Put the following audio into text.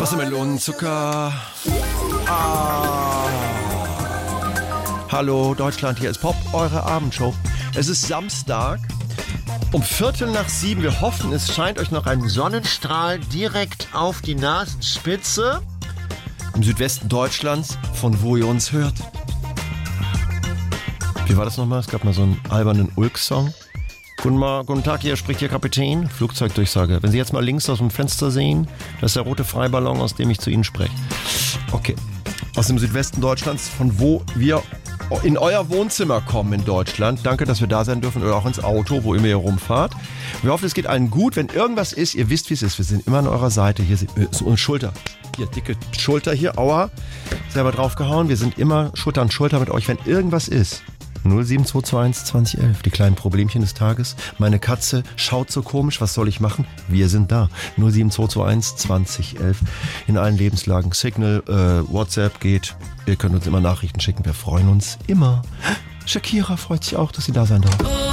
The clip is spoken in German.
Wassermelonenzucker. Hallo Deutschland, hier ist Pop, eure Abendshow. Es ist Samstag um 6:15. Wir hoffen, es scheint euch noch ein Sonnenstrahl direkt auf die Nasenspitze. Im Südwesten Deutschlands, von wo ihr uns hört. Wie war das nochmal? Es gab mal so einen albernen Ulk-Song. Guten Tag, hier spricht Ihr Kapitän. Flugzeugdurchsage. Wenn Sie jetzt mal links aus dem Fenster sehen, das ist der rote Freiballon, aus dem ich zu Ihnen spreche. Okay. Aus dem Südwesten Deutschlands, von wo wir in euer Wohnzimmer kommen in Deutschland. Danke, dass wir da sein dürfen oder auch ins Auto, wo immer ihr rumfahrt. Wir hoffen, es geht allen gut. Wenn irgendwas ist, ihr wisst, wie es ist. Wir sind immer an eurer Seite. Hier ist unsere Schulter. Hier, dicke Schulter hier. Aua. Selber draufgehauen. Wir sind immer Schulter an Schulter mit euch, wenn irgendwas ist. 07221 2011, die kleinen Problemchen des Tages. Meine Katze schaut so komisch, was soll ich machen? Wir sind da. 07221 2011, in allen Lebenslagen. Signal, WhatsApp geht. Ihr könnt uns immer Nachrichten schicken, wir freuen uns immer. Shakira freut sich auch, dass sie da sein darf.